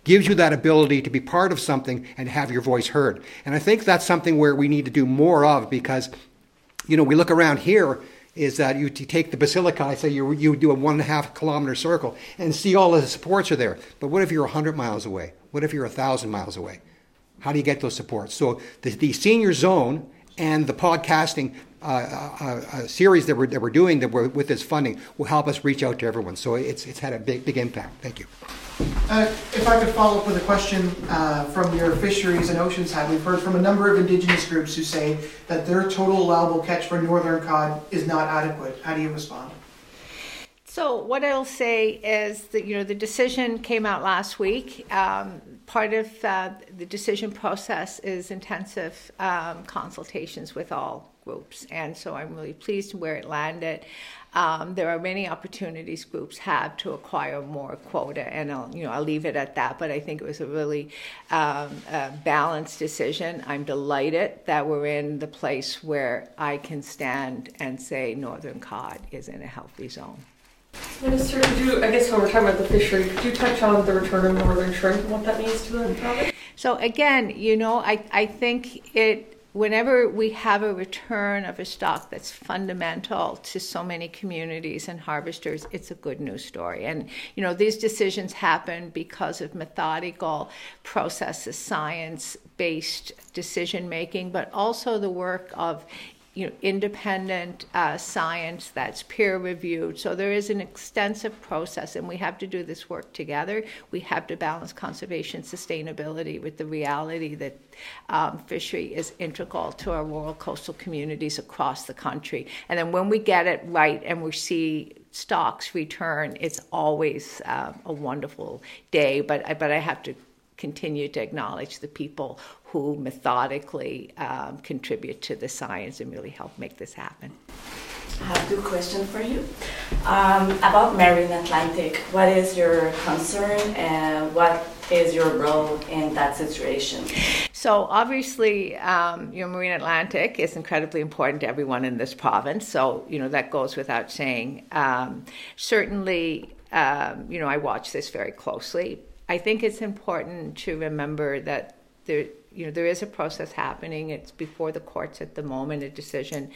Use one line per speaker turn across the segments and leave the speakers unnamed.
gives you that ability to be part of something and have your voice heard. And I think that's something where we need to do more of, because, we look around here, is that you take the Basilica, say you do a 1.5 kilometer circle and see all of the supports are there. But what if you're 100 miles away? What if you're 1,000 miles away? How do you get those supports? So the senior zone and the podcasting series that we're doing with this funding will help us reach out to everyone. So it's had a big impact. Thank you.
If I could follow up with a question from your Fisheries and Oceans Hub, we've heard from a number of Indigenous groups who say that their total allowable catch for northern cod is not adequate. How do you respond?
So what I'll say is that, the decision came out last week. Part of the decision process is intensive consultations with all groups, and so I'm really pleased where it landed. There are many opportunities groups have to acquire more quota, and I'll leave it at that. But I think it was a really balanced decision. I'm delighted that we're in the place where I can stand and say northern cod is in a healthy zone.
Minister, I guess when we're talking about the fishery, could you touch on the return of northern shrimp and what that means to the province?
So again, I think whenever we have a return of a stock that's fundamental to so many communities and harvesters, it's a good news story. And, these decisions happen because of methodical processes, science-based decision-making, but also the work of independent science that's peer-reviewed. So there is an extensive process, and we have to do this work together. We have to balance conservation sustainability with the reality that fishery is integral to our rural coastal communities across the country. And then when we get it right and we see stocks return, it's always a wonderful day. But I have to continue to acknowledge the people who methodically contribute to the science and really help make this happen.
I have two questions for you. About Marine Atlantic, what is your concern and what is your role in that situation?
So obviously, Marine Atlantic is incredibly important to everyone in this province. So, that goes without saying. Certainly, I watch this very closely. I think it's important to remember that there is a process happening. It's before the courts at the moment, a decision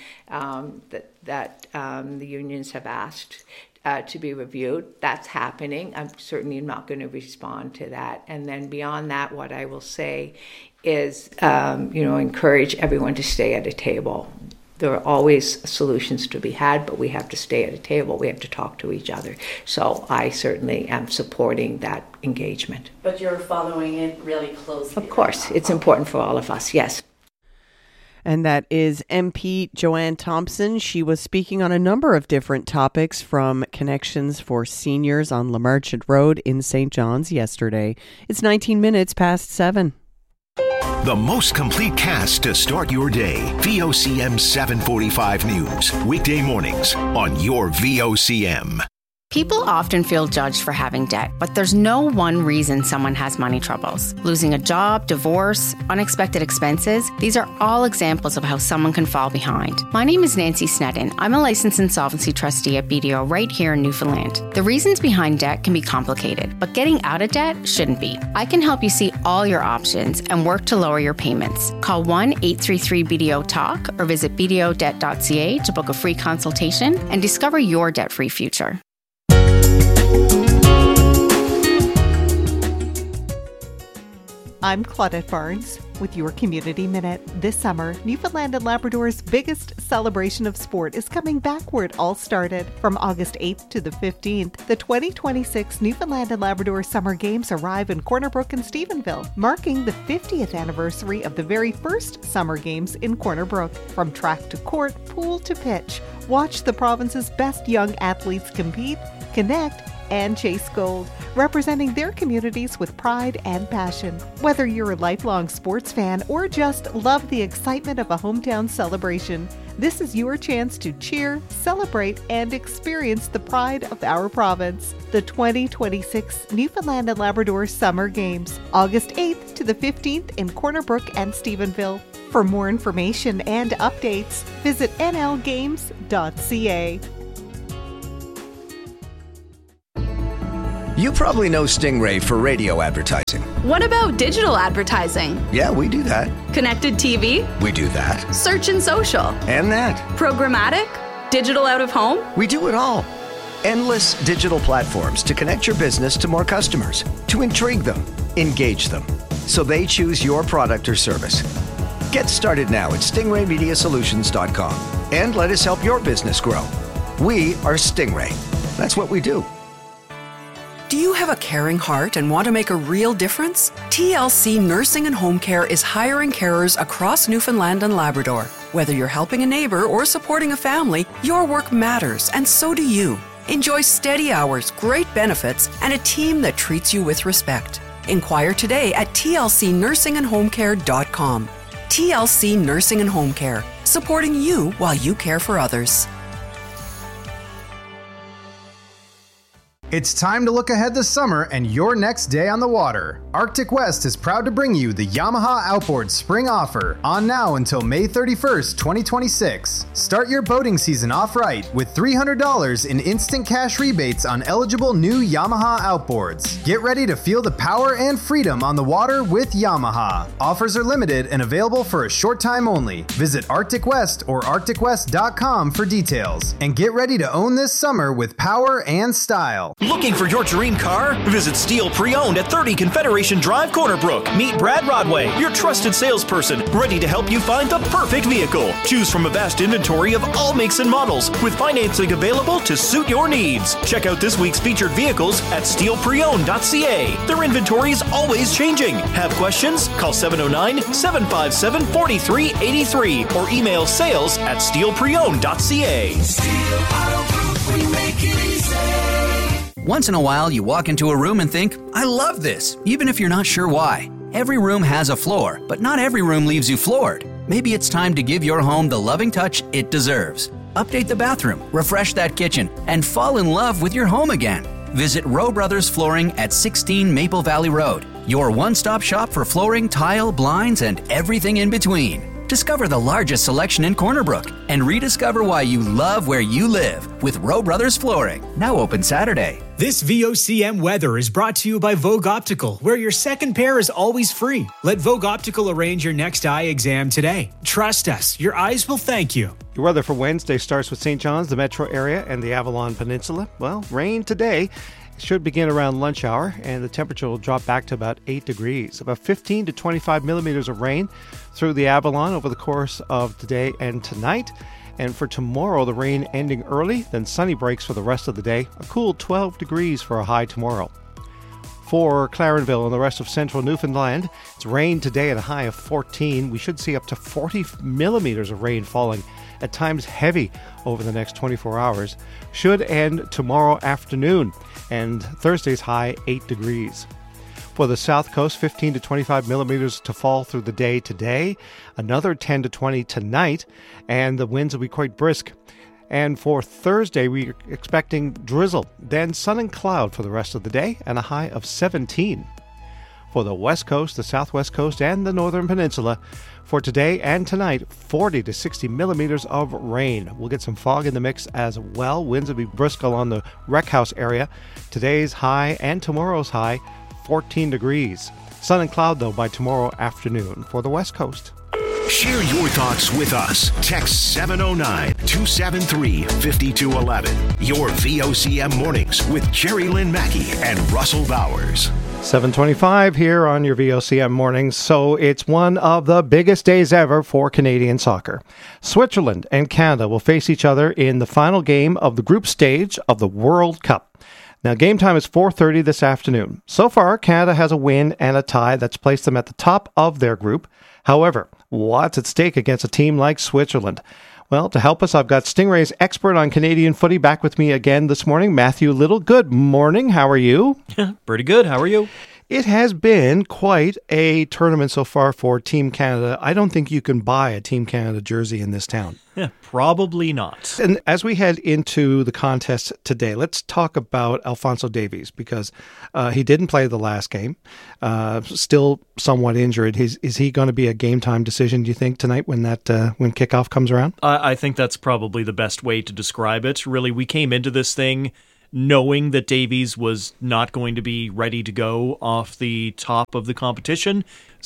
that the unions have asked to be reviewed. That's happening. I'm certainly not going to respond to that. And then beyond that, what I will say is, encourage everyone to stay at a table. There are always solutions to be had, but we have to stay at a table. We have to talk to each other. So I certainly am supporting that engagement.
But you're following it really closely.
Of course. It's important for all of us, yes.
And that is MP Joanne Thompson. She was speaking on a number of different topics, from connections for seniors on Lamarchant Road in St. John's yesterday. It's 19 minutes past 7.
The most complete cast to start your day. VOCM 745 News. Weekday mornings on your VOCM.
People often feel judged for having debt, but there's no one reason someone has money troubles. Losing a job, divorce, unexpected expenses, these are all examples of how someone can fall behind. My name is Nancy Sneddon. I'm a licensed insolvency trustee at BDO right here in Newfoundland. The reasons behind debt can be complicated, but getting out of debt shouldn't be. I can help you see all your options and work to lower your payments. Call 1-833-BDO-TALK or visit bdodebt.ca to book a free consultation and discover your debt-free future.
I'm Claudette Barnes with your Community Minute. This summer, Newfoundland and Labrador's biggest celebration of sport is coming back where it all started. From August 8th to the 15th, the 2026 Newfoundland and Labrador Summer Games arrive in Corner Brook and Stephenville, marking the 50th anniversary of the very first Summer Games in Corner Brook. From track to court, pool to pitch, watch the province's best young athletes compete, connect, and chase gold, representing their communities with pride and passion. Whether you're a lifelong sports fan or just love the excitement of a hometown celebration, this is your chance to cheer, celebrate, and experience the pride of our province. The 2026 Newfoundland and Labrador Summer Games, August 8th to the 15th in Corner Brook and Stephenville. For more information and updates, visit nlgames.ca.
You probably know Stingray for radio advertising.
What about digital advertising?
Yeah, we do that.
Connected TV?
We do that.
Search and social?
And that.
Programmatic? Digital out of home?
We do it all. Endless digital platforms to connect your business to more customers, to intrigue them, engage them, so they choose your product or service. Get started now at stingraymediasolutions.com and let us help your business grow. We are Stingray. That's what we do.
Do you have a caring heart and want to make a real difference? TLC Nursing and Home Care is hiring carers across Newfoundland and Labrador. Whether you're helping a neighbor or supporting a family, your work matters, and so do you. Enjoy steady hours, great benefits, and a team that treats you with respect. Inquire today at tlcnursingandhomecare.com. TLC Nursing and Home Care, supporting you while you care for others.
It's time to look ahead this summer and your next day on the water. Arctic West is proud to bring you the Yamaha Outboard Spring Offer, on now until May 31st, 2026. Start your boating season off right with $300 in instant cash rebates on eligible new Yamaha outboards. Get ready to feel the power and freedom on the water with Yamaha. Offers are limited and available for a short time only. Visit Arctic West or arcticwest.com for details. And get ready to own this summer with power and style.
Looking for your dream car? Visit Steel Pre-Owned at 30 Confederation Drive, Corner Brook. Meet Brad Rodway, your trusted salesperson, ready to help you find the perfect vehicle. Choose from a vast inventory of all makes and models, with financing available to suit your needs. Check out this week's featured vehicles at steelpreowned.ca. Their inventory is always changing. Have questions? Call 709-757-4383 or email sales@steelpreowned.ca.
Steel Auto Group, we make it easy.
Once in a while, you walk into a room and think, I love this, even if you're not sure why. Every room has a floor, but not every room leaves you floored. Maybe it's time to give your home the loving touch it deserves. Update the bathroom, refresh that kitchen, and fall in love with your home again. Visit Rowe Brothers Flooring at 16 Maple Valley Road, your one-stop shop for flooring, tile, blinds, and everything in between. Discover the largest selection in Corner Brook and rediscover why you love where you live with Rowe Brothers Flooring. Now open Saturday.
This VOCM weather is brought to you by Vogue Optical, where your second pair is always free. Let Vogue Optical arrange your next eye exam today. Trust us, your eyes will thank you.
Your weather for Wednesday starts with St. John's, the metro area, and the Avalon Peninsula. Well, rain today. It should begin around lunch hour, and the temperature will drop back to about 8 degrees. About 15 to 25 millimeters of rain through the Avalon over the course of today and tonight. And for tomorrow, the rain ending early, then sunny breaks for the rest of the day. A cool 12 degrees for a high tomorrow. For Clarenville and the rest of central Newfoundland, it's rain today at a high of 14. We should see up to 40 millimeters of rain falling, at times heavy, over the next 24 hours. Should end tomorrow afternoon, and Thursday's high 8 degrees. For the South Coast, 15 to 25 millimeters to fall through the day today, another 10 to 20 tonight, and the winds will be quite brisk. And for Thursday, we're expecting drizzle, then sun and cloud for the rest of the day, and a high of 17. For the West Coast, the Southwest Coast, and the Northern Peninsula, for today and tonight, 40 to 60 millimeters of rain. We'll get some fog in the mix as well. Winds will be brisk along the Rec House area. Today's high and tomorrow's high, 14 degrees. Sun and cloud, though, by tomorrow afternoon for the West Coast.
Share your thoughts with us. Text 709-273-5211. Your VOCM mornings with Jerry Lynn Mackey and Russell Bowers.
7:25 here on your VOCM mornings. So it's one of the biggest days ever for Canadian soccer. Switzerland and Canada will face each other in the final game of the group stage of the World Cup. Now, game time is 4:30 this afternoon. So far, Canada has a win and a tie that's placed them at the top of their group. However, what's at stake against a team like Switzerland? Well, to help us, I've got Stingray's expert on Canadian footy back with me again this morning, Matthew Little. Good morning. How are you?
Pretty good. How are you?
It has been quite a tournament so far for Team Canada. I don't think you can buy a Team Canada jersey in this town.
Probably not.
And as we head into the contest today, let's talk about Alphonso Davies, because he didn't play the last game, still somewhat injured. Is he going to be a game time decision, do you think, tonight when kickoff comes around?
I think that's probably the best way to describe it. Really, we came into this thing knowing that Davies was not going to be ready to go off the top of the competition.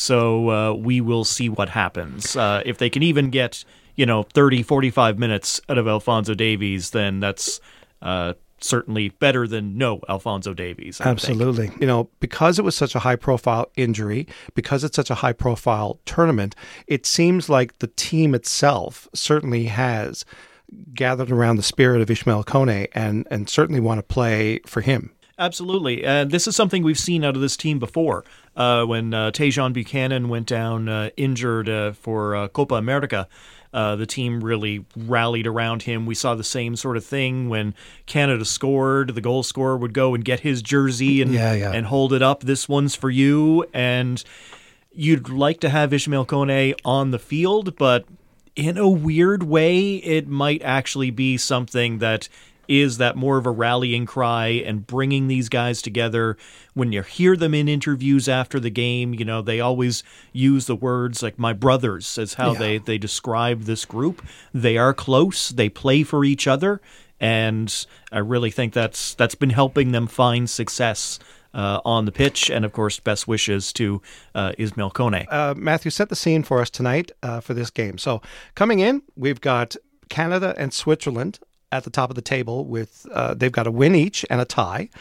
So we will see what happens. If they can even get, 30, 45 minutes out of Alphonso Davies, then that's certainly better than no Alphonso Davies. I
Absolutely. Think. Because it was such a high-profile injury, because it's such a high-profile tournament, it seems like the team itself certainly has gathered around the spirit of Ismail Kone and certainly want to play for him.
Absolutely. And this is something we've seen out of this team before. When Tejan Buchanan went down injured for Copa America, the team really rallied around him. We saw the same sort of thing when Canada scored. The goal scorer would go and get his jersey and hold it up. This one's for you. And you'd like to have Ismail Kone on the field, but in a weird way, it might actually be something that is that more of a rallying cry and bringing these guys together. When you hear them in interviews after the game, they always use the words like my brothers as how they describe this group. They are close. They play for each other. And I really think that's been helping them find success on the pitch. And, of course, best wishes to Ismail Kone.
Matthew, set the scene for us tonight for this game. So coming in, we've got Canada and Switzerland at the top of the table with they've got a win each and a tie.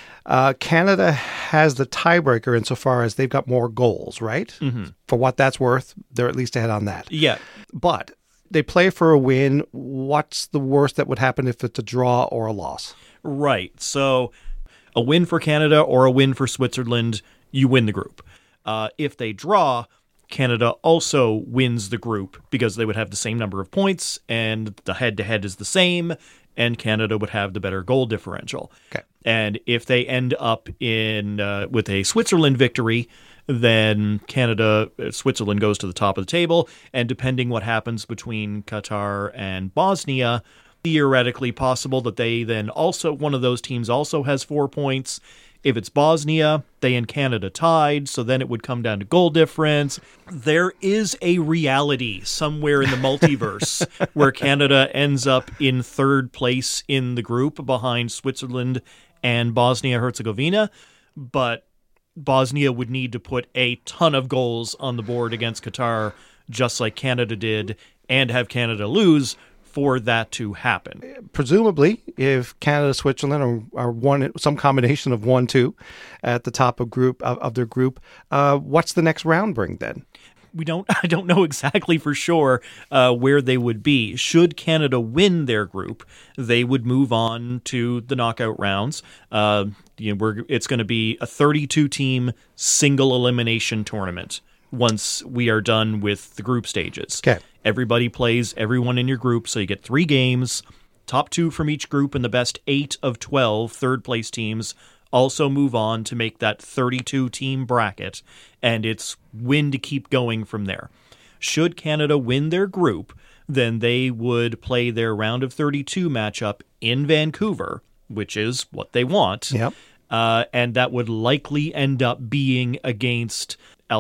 Canada has the tiebreaker insofar as they've got more goals, right? Mm-hmm. For what that's worth, they're at least ahead on that.
Yeah.
But they play for a win. What's the worst that would happen if it's a draw or a loss?
Right. So a win for Canada or a win for Switzerland, you win the group. If they draw, Canada also wins the group because they would have the same number of points and the head-to-head is the same, and Canada would have the better goal differential.
Okay.
And if they end up in with a Switzerland victory, then Switzerland goes to the top of the table, and depending what happens between Qatar and Bosnia, theoretically possible that they then also, one of those teams also has 4 points. If it's Bosnia, they and Canada tied, so then it would come down to goal difference. There is a reality somewhere in the multiverse where Canada ends up in third place in the group behind Switzerland and Bosnia-Herzegovina, but Bosnia would need to put a ton of goals on the board against Qatar, just like Canada did, and have Canada lose for that to happen.
Presumably, if Canada, Switzerland are one, some combination of 1-2 at the top of their group, what's the next round bring then?
I don't know exactly for sure where they would be. Should Canada win their group, they would move on to the knockout rounds. It's going to be a 32-team single elimination tournament once we are done with the group stages.
Okay.
Everybody plays everyone in your group, so you get 3 games. Top 2 from each group and the best 8 of 12 third-place teams also move on to make that 32-team bracket, and it's win to keep going from there. Should Canada win their group, then they would play their round of 32 matchup in Vancouver, which is what they want.
Yep.
And that would likely end up being against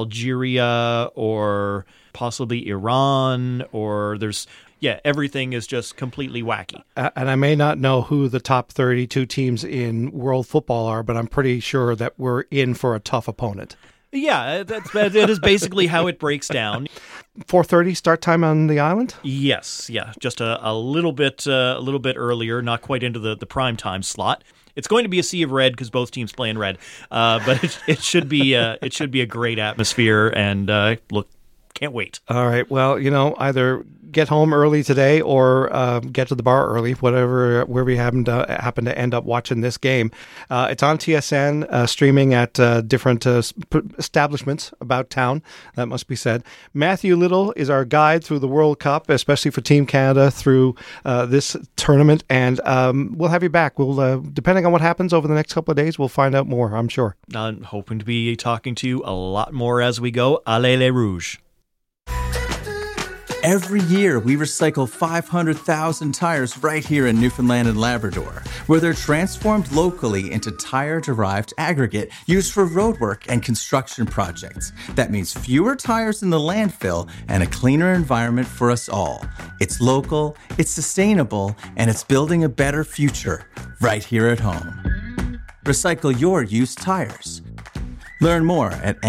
Algeria or possibly Iran, or everything is just completely wacky.
And I may not know who the top 32 teams in world football are, but I'm pretty sure that we're in for a tough opponent.
Yeah, that is basically how it breaks down.
4:30 start time on the island?
Yes, yeah, just a little bit earlier, not quite into the prime time slot. It's going to be a sea of red because both teams play in red, but it should be a great atmosphere, and look, can't wait.
All right, well, either get home early today or get to the bar early, where we happen to end up watching this game. It's on TSN, streaming at different establishments about town, that must be said. Matthew Little is our guide through the World Cup, especially for Team Canada through this tournament, and we'll have you back. We'll, depending on what happens over the next couple of days, we'll find out more, I'm sure.
I'm hoping to be talking to you a lot more as we go. Allez les Rouges.
Every year, we recycle 500,000 tires right here in Newfoundland and Labrador, where they're transformed locally into tire-derived aggregate used for roadwork and construction projects. That means fewer tires in the landfill and a cleaner environment for us all. It's local, it's sustainable, and it's building a better future right here at home. Recycle your used tires. Learn more at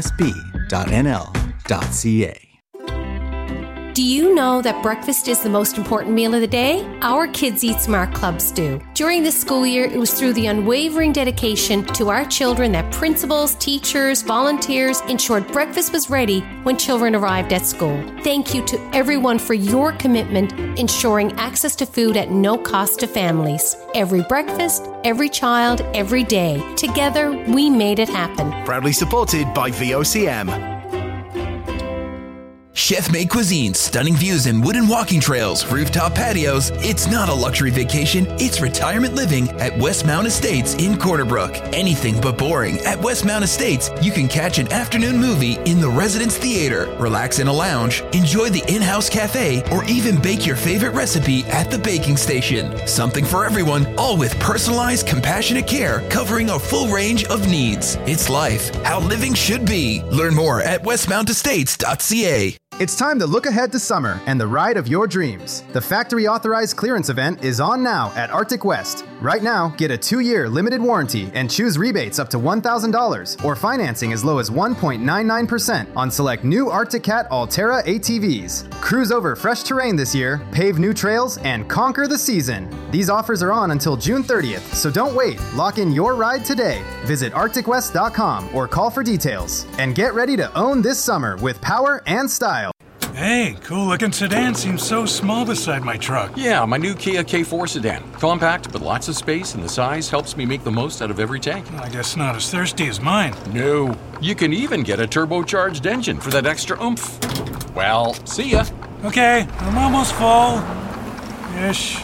mmsb.nl.ca.
Do you know that breakfast is the most important meal of the day? Our Kids Eat Smart clubs do. During this school year, it was through the unwavering dedication to our children that principals, teachers, volunteers ensured breakfast was ready when children arrived at school. Thank you to everyone for your commitment ensuring access to food at no cost to families. Every breakfast, every child, every day. Together, we made it happen.
Proudly supported by VOCM. Chef-made cuisine, stunning views and wooden walking trails, rooftop patios. It's not a luxury vacation, it's retirement living at Westmount Estates in Corner Brook. Anything but boring. At Westmount Estates, you can catch an afternoon movie in the Residence Theater, relax in a lounge, enjoy the in-house cafe, or even bake your favorite recipe at the baking station. Something for everyone, all with personalized, compassionate care covering a full range of needs. It's life, how living should be. Learn more at westmountestates.ca.
It's time to look ahead to summer and the ride of your dreams. The factory authorized clearance event is on now at Arctic West. Right now, get a 2-year limited warranty and choose rebates up to $1,000 or financing as low as 1.99% on select new Arctic Cat Altera ATVs. Cruise over fresh terrain this year, pave new trails, and conquer the season. These offers are on until June 30th, so don't wait. Lock in your ride today. Visit arcticwest.com or call for details. And get ready to own this summer with power and style.
Hey, cool-looking sedan seems so small beside my truck.
Yeah, my new Kia K4 sedan. Compact, but lots of space, and the size helps me make the most out of every tank.
I guess not as thirsty as mine.
No. You can even get a turbocharged engine for that extra oomph. Well, see ya.
Okay, I'm almost full. Ish.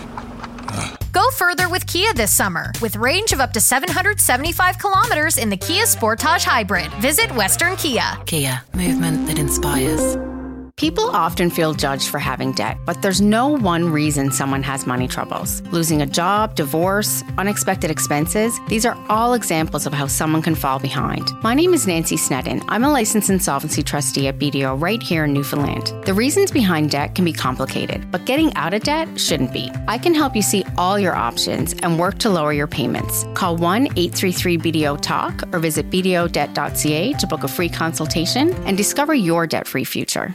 Go further with Kia this summer. With range of up to 775 kilometers in the Kia Sportage Hybrid. Visit Western Kia.
Kia, movement that inspires. People often feel judged for having debt, but there's no one reason someone has money troubles. Losing a job, divorce, unexpected expenses, these are all examples of how someone can fall behind. My name is Nancy Sneddon. I'm a licensed insolvency trustee at BDO right here in Newfoundland. The reasons behind debt can be complicated, but getting out of debt shouldn't be. I can help you see all your options and work to lower your payments. Call 1-833-BDO-TALK or visit bdodebt.ca to book a free consultation and discover your debt-free future.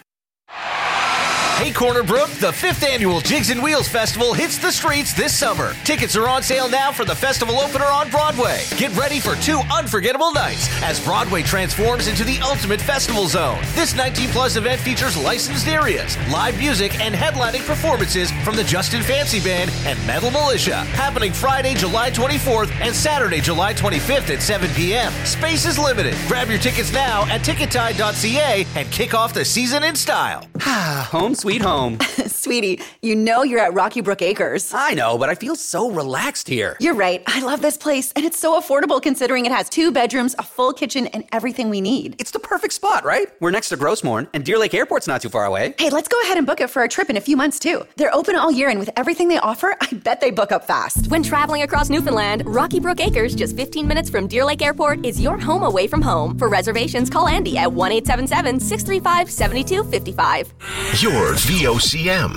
Hey Corner Brook, the 5th annual Jigs and Wheels Festival hits the streets this summer. Tickets are on sale now for the festival opener on Broadway. Get ready for 2 unforgettable nights as Broadway transforms into the ultimate festival zone. This 19-plus event features licensed areas, live music, and headlining performances from the Justin Fancy Band and Metal Militia. Happening Friday, July 24th and Saturday, July 25th at 7 p.m. Space is limited. Grab your tickets now at tickettide.ca and kick off the season in style.
Home sweet home.
Sweetie, you know you're at Rocky Brook Acres.
I know, but I feel so relaxed here.
You're right. I love this place, and it's so affordable considering it has 2 bedrooms, a full kitchen, and everything we need.
It's the perfect spot, right? We're next to Grossmorn, and Deer Lake Airport's not too far away.
Hey, let's go ahead and book it for our trip in a few months, too. They're open all year, and with everything they offer, I bet they book up fast.
When traveling across Newfoundland, Rocky Brook Acres, just 15 minutes from Deer Lake Airport, is your home away from home. For reservations, call Andy at 1-877-635-7255.
Your VOCM.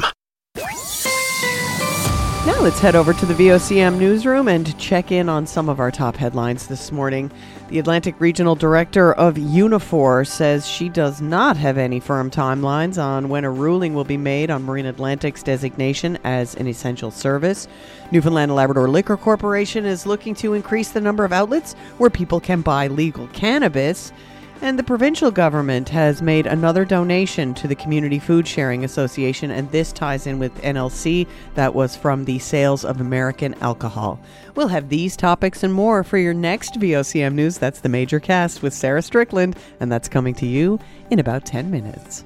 Now let's head over to the VOCM newsroom and check in on some of our top headlines this morning. The Atlantic Regional Director of Unifor says she does not have any firm timelines on when a ruling will be made on Marine Atlantic's designation as an essential service. Newfoundland and Labrador Liquor Corporation is looking to increase the number of outlets where people can buy legal cannabis. And the provincial government has made another donation to the Community Food Sharing Association, and this ties in with NLC. That was from the sales of American alcohol. We'll have these topics and more for your next VOCM News. That's the Major Cast with Sarah Strickland, and that's coming to you in about 10 minutes.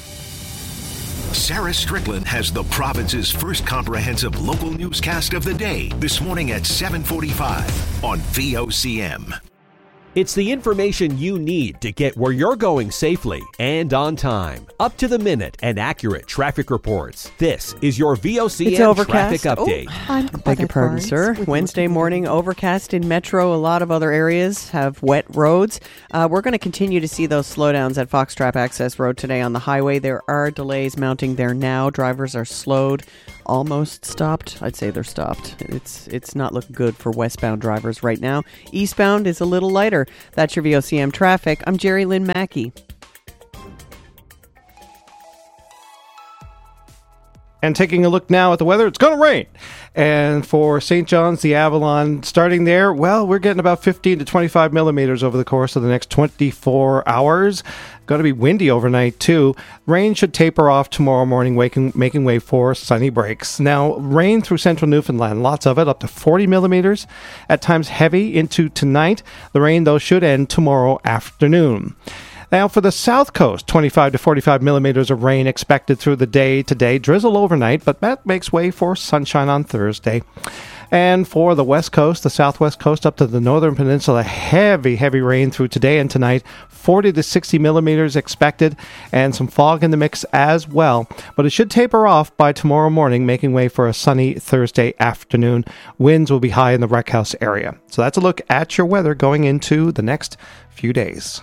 Sarah Strickland has the province's first comprehensive local newscast of the day this morning at 7:45 on VOCM.
It's the information you need to get where you're going safely and on time. Up to the minute and accurate traffic reports. This is your VOCM traffic update.
Beg your pardon, sir. Wednesday morning, overcast in Metro. A lot of other areas have wet roads. We're going to continue to see those slowdowns at Foxtrap Access Road today on the highway. There are delays mounting there now. Drivers are slowed, almost stopped. I'd say they're stopped. It's not looking good for westbound drivers right now. Eastbound is a little lighter. That's your VOCM traffic. I'm Jerry Lynn Mackey.
And taking a look now at the weather, it's going to rain. And for St. John's, the Avalon, starting there, well, we're getting about 15 to 25 millimeters over the course of the next 24 hours. Going to be windy overnight, too. Rain should taper off tomorrow morning, making way for sunny breaks. Now, rain through central Newfoundland, lots of it, up to 40 millimeters. At times heavy into tonight. The rain, though, should end tomorrow afternoon. Now, for the south coast, 25 to 45 millimeters of rain expected through the day today. Drizzle overnight, but that makes way for sunshine on Thursday. And for the west coast, the southwest coast up to the northern peninsula, heavy rain through today and tonight. 40 to 60 millimeters expected and some fog in the mix as well. But it should taper off by tomorrow morning, making way for a sunny Thursday afternoon. Winds will be high in the Wreck House area. So that's a look at your weather going into the next few days.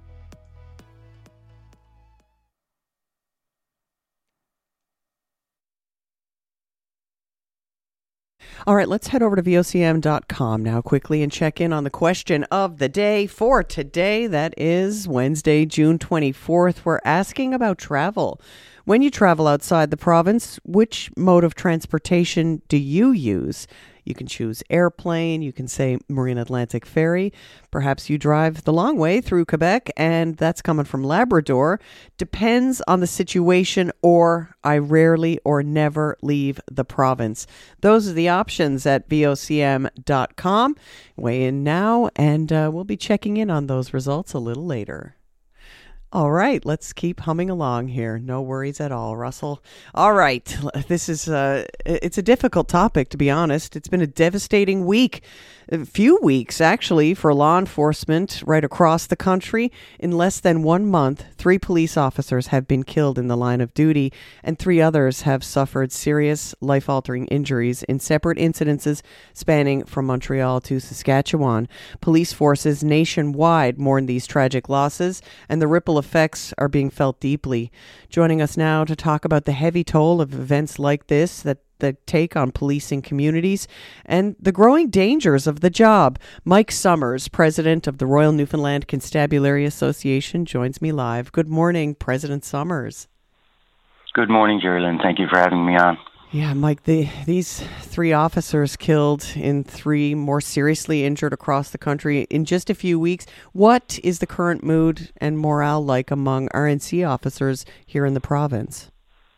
All right, let's head over to VOCM.com now quickly and check in on the question of the day for today. That is Wednesday, June 24th. We're asking about travel. When you travel outside the province, which mode of transportation do you use? You can choose airplane, you can say Marine Atlantic Ferry. Perhaps you drive the long way through Quebec, and that's coming from Labrador. Depends on the situation, or I rarely or never leave the province. Those are the options at VOCM.com. Weigh in now, and we'll be checking in on those results a little later. All right, let's keep humming along here. No worries at all, Russell. All right, this is it's a difficult topic, to be honest. It's been a devastating week. A few weeks, actually, for law enforcement right across the country. In less than 1 month, 3 police officers have been killed in the line of duty, and 3 others have suffered serious life-altering injuries in separate incidences spanning from Montreal to Saskatchewan. Police forces nationwide mourn these tragic losses, and the ripple effects are being felt deeply. Joining us now to talk about the heavy toll of events like this that take on policing communities and the growing dangers of the job. Mike Summers, president of the Royal Newfoundland Constabulary Association, joins me live. Good morning, President Summers.
Good morning, Geraldine. Thank you for having me on.
Yeah, Mike, these 3 officers killed and 3 more seriously injured across the country in just a few weeks. What is the current mood and morale like among RNC officers here in the province?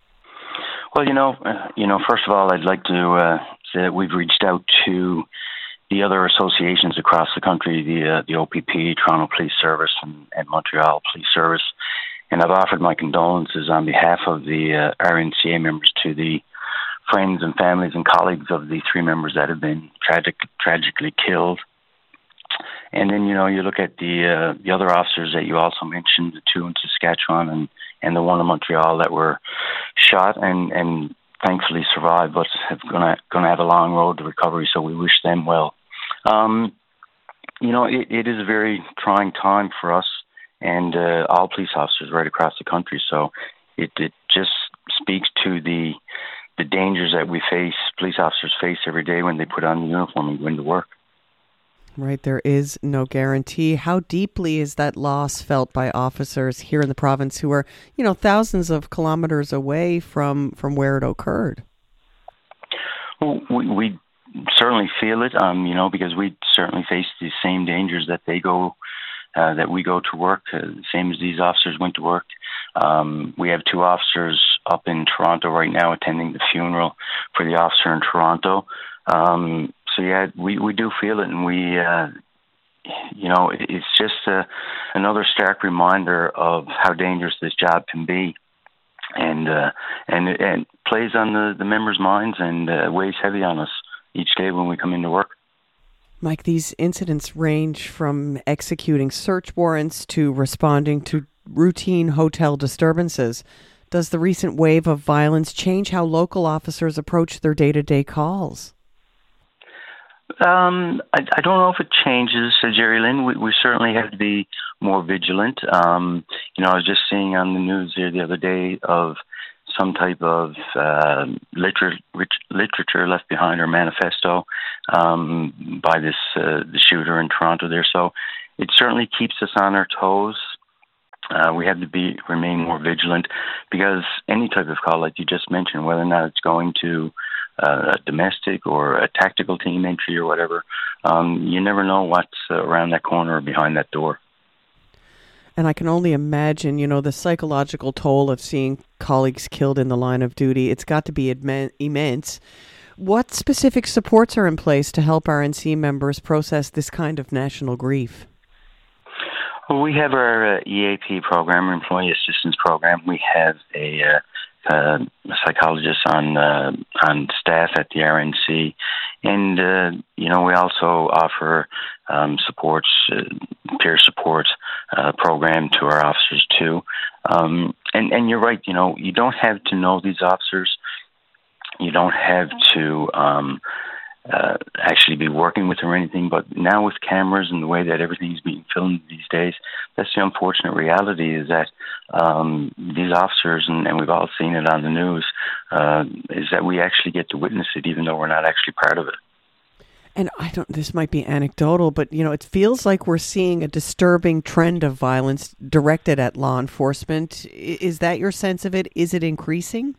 Well, first of all, I'd like to say that we've reached out to the other associations across the country, the OPP, Toronto Police Service, and Montreal Police Service, and I've offered my condolences on behalf of the RNCA members to the friends and families and colleagues of the 3 members that have been tragically killed. And then, you look at the other officers that you also mentioned, the 2 in Saskatchewan and the 1 in Montreal that were shot and thankfully survived, but have going to have a long road to recovery, so we wish them well. It is a very trying time for us and all police officers right across the country, so it just speaks to the dangers that we face, police officers face every day when they put on the uniform and go into work.
Right, there is no guarantee. How deeply is that loss felt by officers here in the province who are, thousands of kilometers away from where it occurred?
Well, we certainly feel it, because we certainly face the same dangers that they go, that we go to work, same as these officers went to work. We have 2 officers up in Toronto right now attending the funeral for the officer in Toronto. So yeah, we do feel it, and we, it's just another stark reminder of how dangerous this job can be, and it plays on the members' minds and weighs heavy on us each day when we come into work.
Mike, these incidents range from executing search warrants to responding to routine hotel disturbances. Does the recent wave of violence change how local officers approach their day-to-day calls?
I don't know if it changes, Jerry Lynn. We certainly have to be more vigilant. I was just seeing on the news there the other day of some type of literature left behind or manifesto by the shooter in Toronto there. So it certainly keeps us on our toes. We have to remain more vigilant because any type of call, like you just mentioned, whether or not it's going to a domestic or a tactical team entry or whatever, you never know what's around that corner or behind that door.
And I can only imagine, the psychological toll of seeing colleagues killed in the line of duty. It's got to be immense. What specific supports are in place to help RNC members process this kind of national grief?
Well, we have our EAP program, our Employee Assistance Program. We have a psychologist on staff at the RNC, and we also offer supports, peer support program to our officers too. And you're right. You don't have to know these officers. You don't have to actually be working with them or anything. But now with cameras and the way that everything's being filmed these days, that's the unfortunate reality is that these officers, and we've all seen it on the news, is that we actually get to witness it even though we're not actually part of it.
And this might be anecdotal, but, it feels like we're seeing a disturbing trend of violence directed at law enforcement. Is that your sense of it? Is it increasing?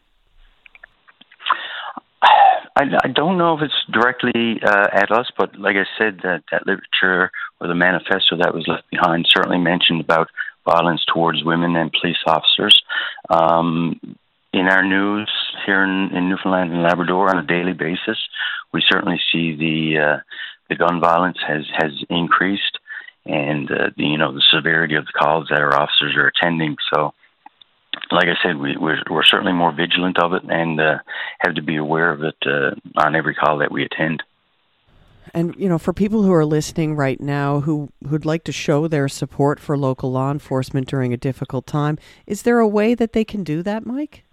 I don't know if it's directly at us, but like I said, that literature or the manifesto that was left behind certainly mentioned about violence towards women and police officers. In our news here in Newfoundland and Labrador on a daily basis, we certainly see the gun violence has increased, and the severity of the calls that our officers are attending. So, like I said, we're certainly more vigilant of it and have to be aware of it on every call that we attend.
And, for people who are listening right now who'd like to show their support for local law enforcement during a difficult time, is there a way that they can do that, Mike?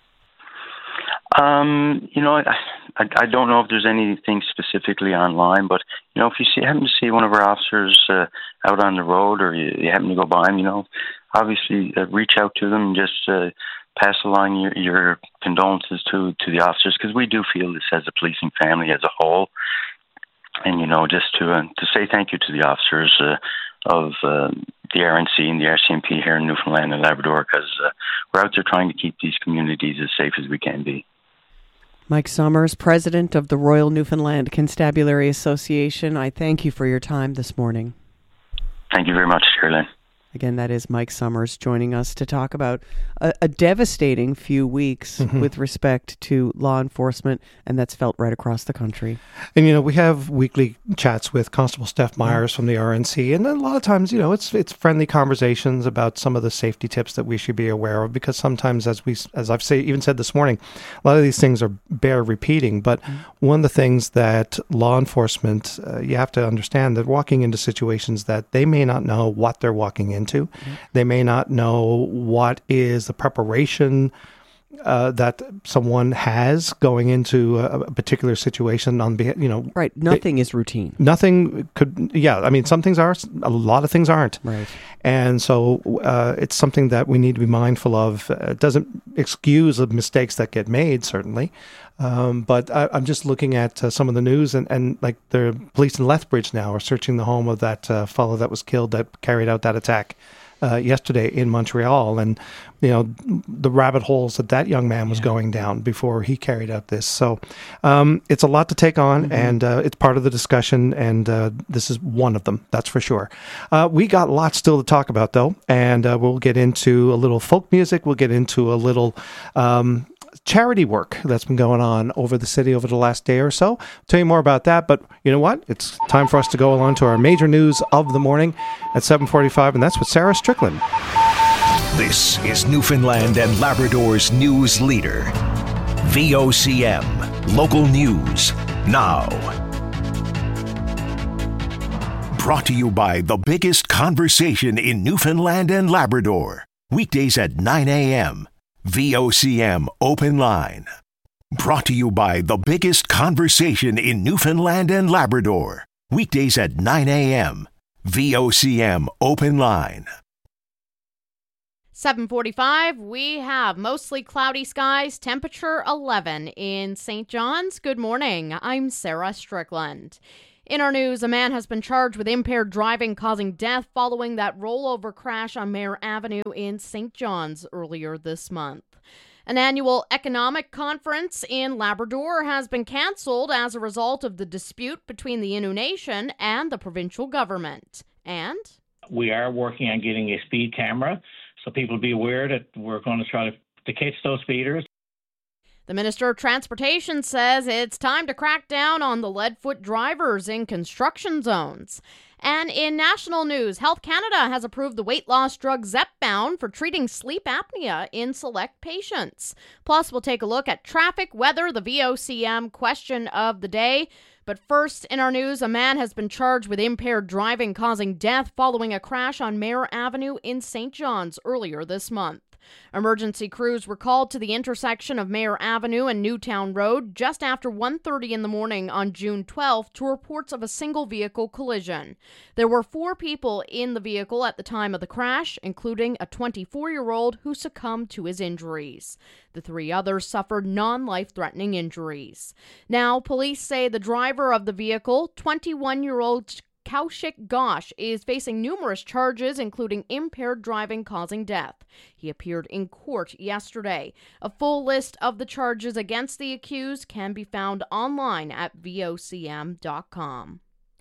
I don't know if there's anything specifically online, but, if you happen to see one of our officers out on the road or you happen to go by them, obviously reach out to them and just pass along your condolences to the officers, because we do feel this as a policing family as a whole. And, just to say thank you to the officers of the RNC and the RCMP here in Newfoundland and Labrador, because we're out there trying to keep these communities as safe as we can be.
Mike Summers, President of the Royal Newfoundland Constabulary Association, I thank you for your time this morning.
Thank you very much, Shirley.
Again, that is Mike Summers joining us to talk about a devastating few weeks with respect to law enforcement, and that's felt right across the country.
And, we have weekly chats with Constable Steph Myers from the RNC, and a lot of times, it's friendly conversations about some of the safety tips that we should be aware of, because sometimes, as I've even said this morning, a lot of these things bear repeating. But one of the things that law enforcement, you have to understand that walking into situations that they may not know what they're walking into. They may not know what is the preparation that someone has going into a particular situation on behalf,
Right. Nothing is routine.
Nothing could, some things are, a lot of things aren't.
Right.
And so it's something that we need to be mindful of. It doesn't excuse the mistakes that get made, certainly. But I'm just looking at some of the news, and like the police in Lethbridge now are searching the home of that fellow that was killed, that carried out that attack yesterday in Montreal, and the rabbit holes that young man was going down before he carried out this. So it's a lot to take on, and it's part of the discussion, and this is one of them, that's for sure. We got lots still to talk about, though, and we'll get into a little folk music. We'll get into a little charity work that's been going on over the city over the last day or so. I'll tell you more about that, but you know what? It's time for us to go along to our major news of the morning at 7:45, and that's with Sarah Strickland.
This is Newfoundland and Labrador's news leader. VOCM, local news, now. Brought to you by the biggest conversation in Newfoundland and Labrador. Weekdays at 9 a.m. VOCM Open Line. Brought to you by the biggest conversation in Newfoundland and Labrador. Weekdays at 9 a.m. VOCM Open Line.
7:45, we have mostly cloudy skies, temperature 11 in St. John's. Good morning, I'm Sarah Strickland. In our news, a man has been charged with impaired driving causing death following that rollover crash on Mayor Avenue in St. John's earlier this month. An annual economic conference in Labrador has been cancelled as a result of the dispute between the Innu Nation and the provincial government. And
we are working on getting a speed camera, so people be aware that we're going to try to catch those speeders.
The Minister of Transportation says it's time to crack down on the lead-foot drivers in construction zones. And in national news, Health Canada has approved the weight loss drug Zepbound for treating sleep apnea in select patients. Plus, we'll take a look at traffic, weather, the VOCM question of the day. But first, in our news, a man has been charged with impaired driving causing death following a crash on Mayor Avenue in St. John's earlier this month. Emergency crews were called to the intersection of Mayor Avenue and Newtown Road just after 1:30 in the morning on June 12th to reports of a single vehicle collision. There were 4 people in the vehicle at the time of the crash, including a 24-year-old who succumbed to his injuries. The 3 others suffered non-life-threatening injuries. Now, police say the driver of the vehicle, 21-year-old Kaushik Ghosh, is facing numerous charges, including impaired driving causing death. He appeared in court yesterday. A full list of the charges against the accused can be found online at vocm.com.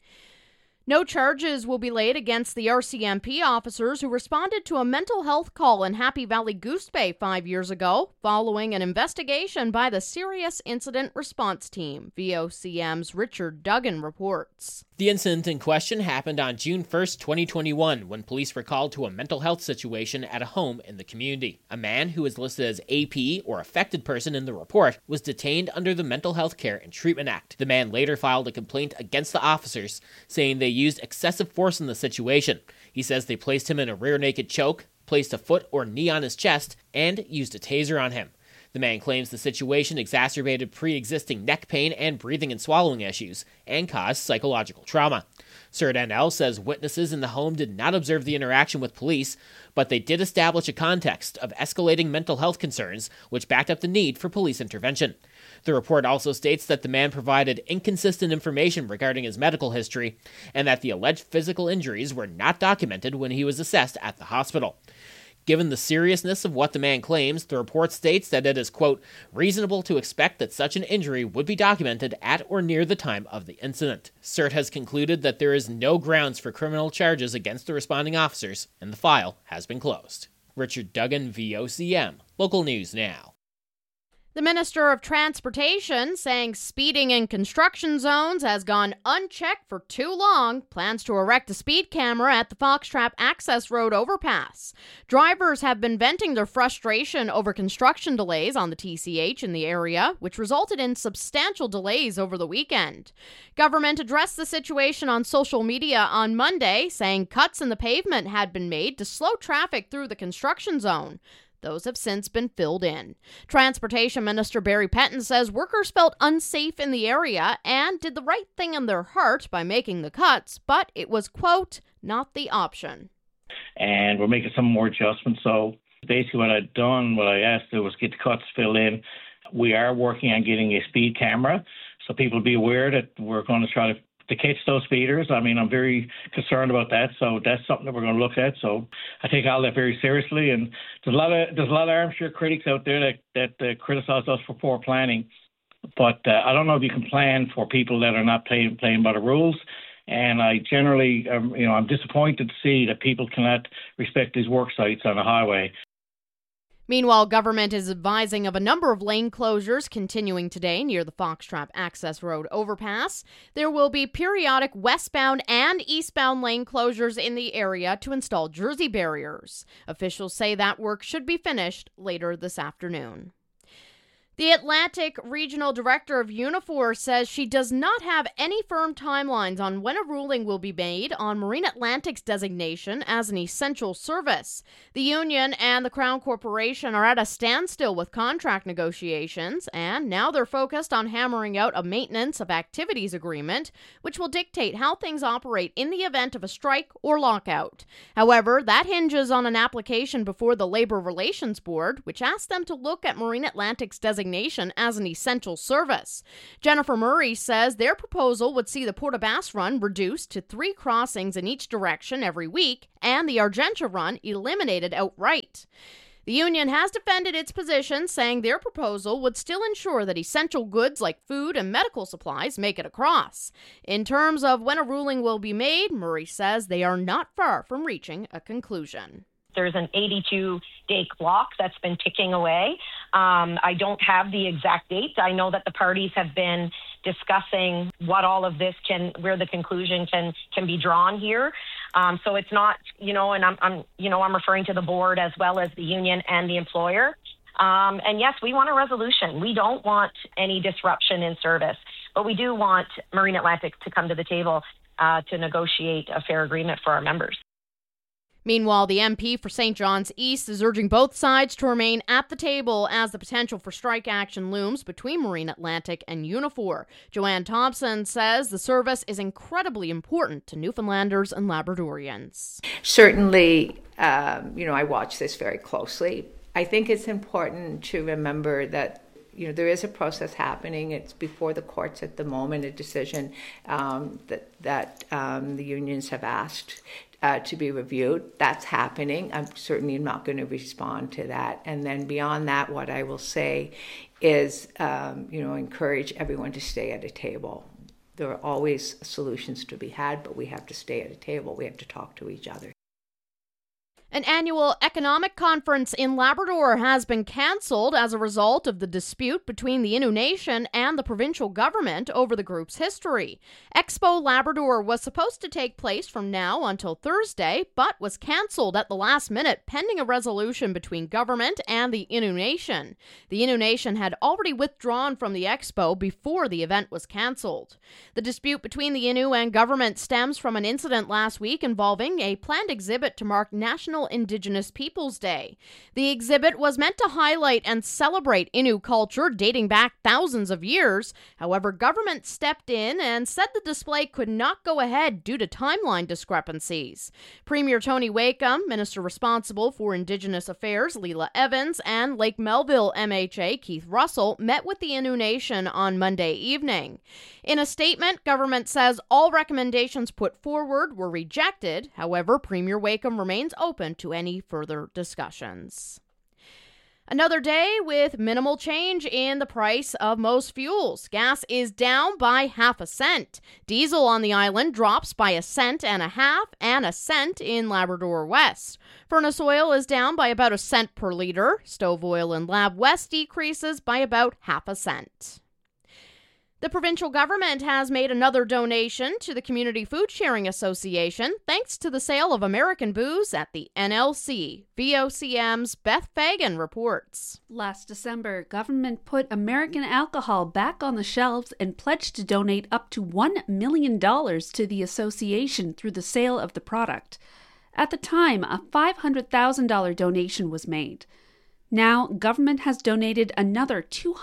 No charges will be laid against the RCMP officers who responded to a mental health call in Happy Valley Goose Bay 5 years ago, following an investigation by the Serious Incident Response Team. VOCM's Richard Duggan reports.
The incident in question happened on June 1st, 2021, when police were called to a mental health situation at a home in the community. A man who is listed as AP, or affected person in the report, was detained under the Mental Health Care and Treatment Act. The man later filed a complaint against the officers, saying they used excessive force in the situation. He says they placed him in a rear naked choke, placed a foot or knee on his chest, and used a taser on him. The man claims the situation exacerbated pre-existing neck pain and breathing and swallowing issues, and caused psychological trauma. CERT NL says witnesses in the home did not observe the interaction with police, but they did establish a context of escalating mental health concerns, which backed up the need for police intervention. The report also states that the man provided inconsistent information regarding his medical history, and that the alleged physical injuries were not documented when he was assessed at the hospital. Given the seriousness of what the man claims, the report states that it is, quote, reasonable to expect that such an injury would be documented at or near the time of the incident. CERT has concluded that there is no grounds for criminal charges against the responding officers, and the file has been closed. Richard Duggan, VOCM. Local News Now.
The Minister of Transportation, saying speeding in construction zones has gone unchecked for too long, plans to erect a speed camera at the Foxtrap Access Road overpass. Drivers have been venting their frustration over construction delays on the TCH in the area, which resulted in substantial delays over the weekend. Government addressed the situation on social media on Monday, saying cuts in the pavement had been made to slow traffic through the construction zone. Those have since been filled in. Transportation Minister Barry Penton says workers felt unsafe in the area and did the right thing in their heart by making the cuts, but it was, quote, not the option.
And we're making some more adjustments. So basically what I asked to was get the cuts filled in. We are working on getting a speed camera, so people be aware that we're going to try to catch those speeders. I mean, I'm very concerned about that, so that's something that we're going to look at. So I take all that very seriously, and there's a lot of armchair critics out there that criticize us for poor planning. But I don't know if you can plan for people that are not playing by the rules. And I generally, I'm disappointed to see that people cannot respect these work sites on the highway.
Meanwhile, government is advising of a number of lane closures continuing today near the Foxtrap Access Road overpass. There will be periodic westbound and eastbound lane closures in the area to install jersey barriers. Officials say that work should be finished later this afternoon. The Atlantic Regional Director of Unifor says she does not have any firm timelines on when a ruling will be made on Marine Atlantic's designation as an essential service. The union and the Crown Corporation are at a standstill with contract negotiations, and now they're focused on hammering out a maintenance of activities agreement, which will dictate how things operate in the event of a strike or lockout. However, that hinges on an application before the Labor Relations Board, which asked them to look at Marine Atlantic's designation as an essential service. Jennifer Murray says their proposal would see the Port aux Basques run reduced to 3 crossings in each direction every week and the Argentia run eliminated outright. The union has defended its position, saying their proposal would still ensure that essential goods like food and medical supplies make it across. In terms of when a ruling will be made, Murray says they are not far from reaching a conclusion.
There's an 82-day clock that's been ticking away. I don't have the exact date. I know that the parties have been discussing what all of this where the conclusion can be drawn here. So it's not, and I'm referring to the board as well as the union and the employer. And yes, we want a resolution. We don't want any disruption in service, but we do want Marine Atlantic to come to the table to negotiate a fair agreement for our members.
Meanwhile, the MP for St. John's East is urging both sides to remain at the table as the potential for strike action looms between Marine Atlantic and Unifor. Joanne Thompson says the service is incredibly important to Newfoundlanders and Labradorians.
Certainly, I watch this very closely. I think it's important to remember that there is a process happening. It's before the courts at the moment, a decision that the unions have asked to be reviewed. That's happening. I'm certainly not going to respond to that. And then beyond that, what I will say is, encourage everyone to stay at a table. There are always solutions to be had, but we have to stay at a table. We have to talk to each other.
An annual economic conference in Labrador has been cancelled as a result of the dispute between the Innu Nation and the provincial government over the group's history. Expo Labrador was supposed to take place from now until Thursday, but was cancelled at the last minute pending a resolution between government and the Innu Nation. The Innu Nation had already withdrawn from the expo before the event was cancelled. The dispute between the Innu and government stems from an incident last week involving a planned exhibit to mark National Indigenous Peoples Day. The exhibit was meant to highlight and celebrate Innu culture dating back thousands of years. However, government stepped in and said the display could not go ahead due to timeline discrepancies. Premier Tony Wakeham, Minister responsible for Indigenous Affairs Leela Evans, and Lake Melville MHA Keith Russell met with the Innu Nation on Monday evening. In a statement, government says all recommendations put forward were rejected. However, Premier Wakeham remains open to any further discussions. Another day with minimal change in the price of most fuels. Gas is down by 0.5 cent. Diesel on the island drops by 1.5 cents and 1 cent in Labrador West. Furnace oil is down by about 1 cent per liter. Stove oil in Lab West decreases by about 0.5 cent. The provincial government has made another donation to the Community Food Sharing Association thanks to the sale of American booze at the NLC. VOCM's Beth Fagan reports.
Last December, government put American alcohol back on the shelves and pledged to donate up to $1 million to the association through the sale of the product. At the time, a $500,000 donation was made. Now, government has donated another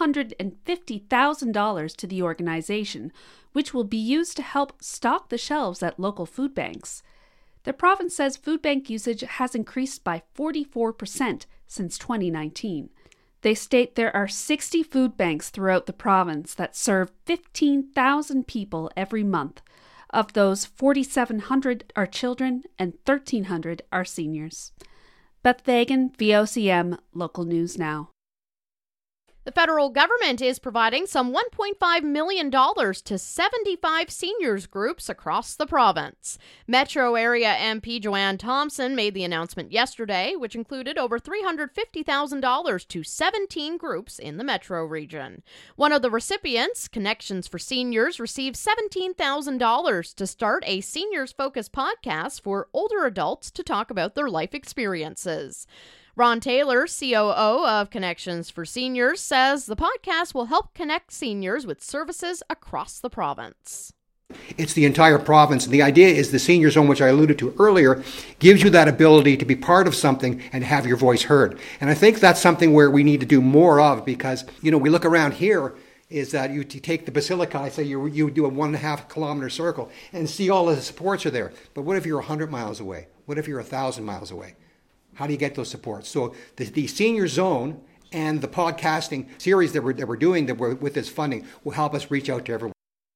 $250,000 to the organization, which will be used to help stock the shelves at local food banks. The province says food bank usage has increased by 44% since 2019. They state there are 60 food banks throughout the province that serve 15,000 people every month. Of those, 4,700 are children and 1,300 are seniors. Beth Fagan, VOCM, Local News Now.
The federal government is providing some $1.5 million to 75 seniors groups across the province. Metro area MP Joanne Thompson made the announcement yesterday, which included over $350,000 to 17 groups in the metro region. One of the recipients, Connections for Seniors, received $17,000 to start a seniors-focused podcast for older adults to talk about their life experiences. Ron Taylor, COO of Connections for Seniors, says the podcast will help connect seniors with services across the province.
It's the entire province, and the idea is the senior zone, which I alluded to earlier, gives you that ability to be part of something and have your voice heard. And I think that's something where we need to do more of, because, we look around here, is that you take the Basilica, I say you do a 1.5 kilometer circle and see all of the supports are there. But what if you're 100 miles away? What if you're 1,000 miles away? How do you get those supports? So the senior zone and the podcasting series that we're doing with this funding will help us reach out to everyone.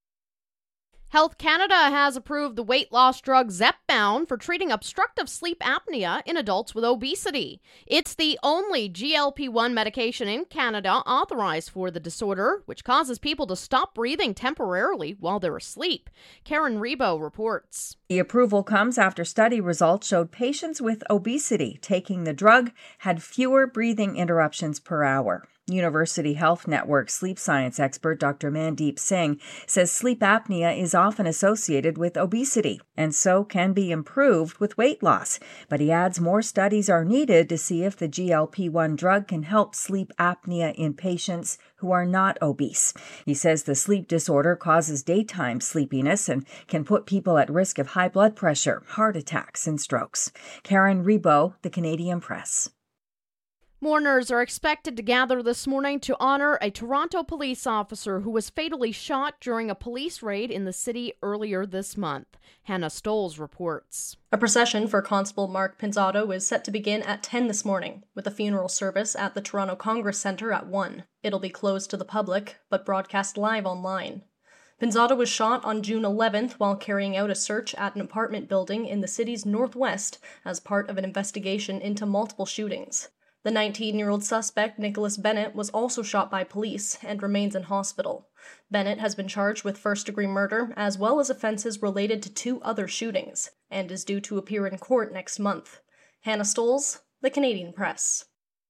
Health Canada has approved the weight loss drug Zepbound for treating obstructive sleep apnea in adults with obesity. It's the only GLP-1 medication in Canada authorized for the disorder, which causes people to stop breathing temporarily while they're asleep. Karen Rebo reports.
The approval comes after study results showed patients with obesity taking the drug had fewer breathing interruptions per hour. University Health Network sleep science expert Dr. Mandeep Singh says sleep apnea is often associated with obesity and so can be improved with weight loss. But he adds more studies are needed to see if the GLP-1 drug can help sleep apnea in patients who are not obese. He says the sleep disorder causes daytime sleepiness and can put people at risk of high blood pressure, heart attacks, and strokes. Karen Rebo, The Canadian Press.
Mourners are expected to gather this morning to honor a Toronto police officer who was fatally shot during a police raid in the city earlier this month. Hannah Stoles reports.
A procession for Constable Mark Pinzotto is set to begin at 10 this morning, with a funeral service at the Toronto Congress Centre at 1. It'll be closed to the public, but broadcast live online. Pinzotto was shot on June 11th while carrying out a search at an apartment building in the city's northwest as part of an investigation into multiple shootings. The 19-year-old suspect, Nicholas Bennett, was also shot by police and remains in hospital. Bennett has been charged with first-degree murder as well as offenses related to 2 other shootings and is due to appear in court next month. Hannah Stoles, The Canadian Press.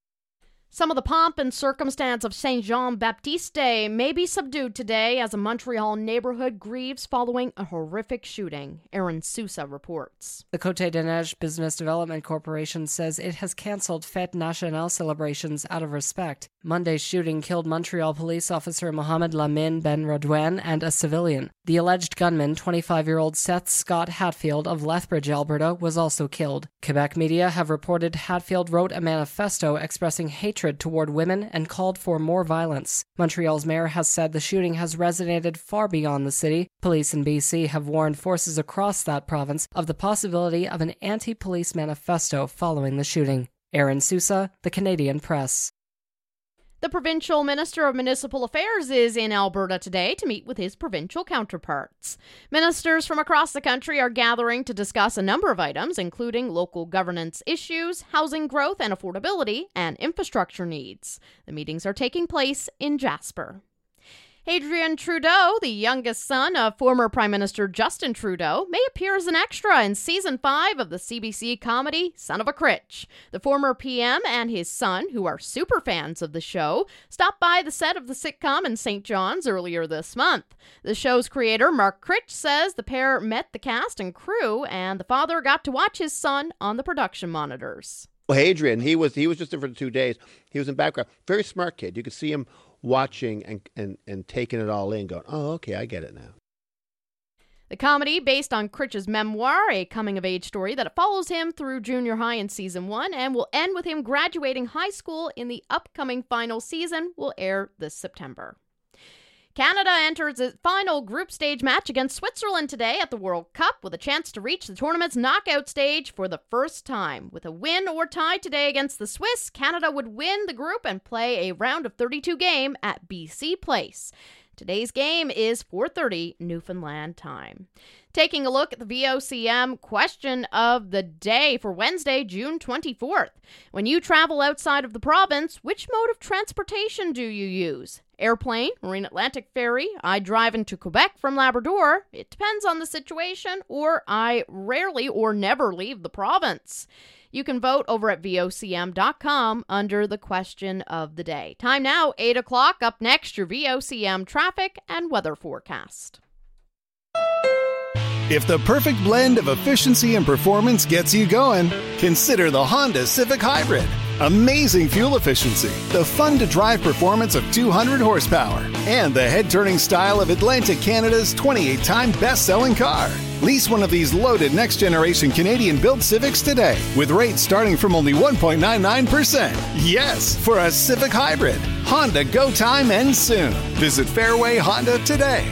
Some of the pomp and circumstance of Saint Jean Baptiste Day may be subdued today as a Montreal neighborhood grieves following a horrific shooting. Aaron Sousa reports.
The Côte des Neiges Business Development Corporation says it has cancelled Fête Nationale celebrations out of respect. Monday's shooting killed Montreal police officer Mohamed Lamine Ben Rodouane and a civilian. The alleged gunman, 25-year-old Seth Scott Hatfield of Lethbridge, Alberta, was also killed. Quebec media have reported Hatfield wrote a manifesto expressing hatred toward women and called for more violence. Montreal's mayor has said the shooting has resonated far beyond the city. Police in BC have warned forces across that province of the possibility of an anti-police manifesto following the shooting. Aaron Sousa, The Canadian Press.
The Provincial Minister of Municipal Affairs is in Alberta today to meet with his provincial counterparts. Ministers from across the country are gathering to discuss a number of items, including local governance issues, housing growth and affordability, and infrastructure needs. The meetings are taking place in Jasper. Hadrien Trudeau, the youngest son of former Prime Minister Justin Trudeau, may appear as an extra in Season 5 of the CBC comedy Son of a Critch. The former PM and his son, who are super fans of the show, stopped by the set of the sitcom in St. John's earlier this month. The show's creator, Mark Critch, says the pair met the cast and crew, and the father got to watch his son on the production monitors.
Well, Hadrien, he was just there for 2 days. He was in background. Very smart kid. You could see him watching and taking it all in, going, oh, okay, I get it now.
The comedy, based on Critch's memoir, a coming-of-age story that follows him through junior high in Season 1 and will end with him graduating high school in the upcoming final season, will air this September. Canada enters its final group stage match against Switzerland today at the World Cup with a chance to reach the tournament's knockout stage for the first time. With a win or tie today against the Swiss, Canada would win the group and play a round of 32 game at BC Place. Today's game is 4:30 Newfoundland time. Taking a look at the VOCM question of the day for Wednesday, June 24th. When you travel outside of the province, which mode of transportation do you use? Airplane, Marine Atlantic Ferry, I drive into Quebec from Labrador. It depends on the situation, or I rarely or never leave the province. You can vote over at VOCM.com under the question of the day. Time now, 8 o'clock. Up next, your VOCM traffic and weather forecast.
If the perfect blend of efficiency and performance gets you going, consider the Honda Civic Hybrid.
Amazing fuel efficiency, the fun-to-drive performance of 200 horsepower, and the head-turning style of Atlantic Canada's 28-time best-selling car. Lease one of these loaded next-generation Canadian-built Civics today, with rates starting from only 1.99%. Yes, for a Civic Hybrid. Honda Go Time ends soon. Visit Fairway Honda today.